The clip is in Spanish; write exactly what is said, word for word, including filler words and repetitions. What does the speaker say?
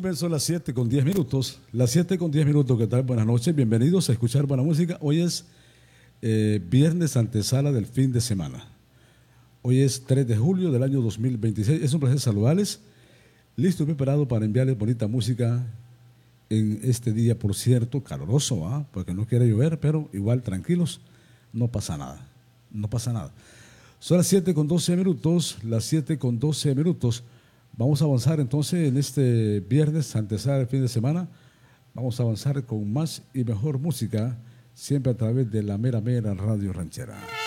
bien, son las siete con diez minutos. Las siete con diez minutos, ¿qué tal? Buenas noches, bienvenidos a escuchar buena música. Hoy es eh, viernes antesala del fin de semana. Hoy es tres de julio del año dos mil veintiséis. Es un placer saludarles. Listo y preparado para enviarles bonita música en este día, por cierto, caluroso, ¿ah? Porque no quiere llover, pero igual tranquilos, no pasa nada. No pasa nada. Son las siete con doce minutos, las siete con doce minutos. Vamos a avanzar entonces en este viernes, antesala del fin de semana. Vamos a avanzar con más y mejor música, siempre a través de la Mera Mera Radio Ranchera.